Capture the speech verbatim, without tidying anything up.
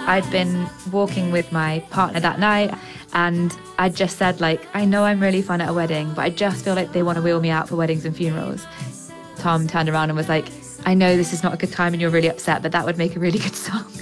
I'd been walking with my partner that night, and I just said, like, I know I'm really fun at a wedding, but I just feel like they want to wheel me out for weddings and funerals. Tom turned around and was like, I know this is not a good time and you're really upset, but that would make a really good song.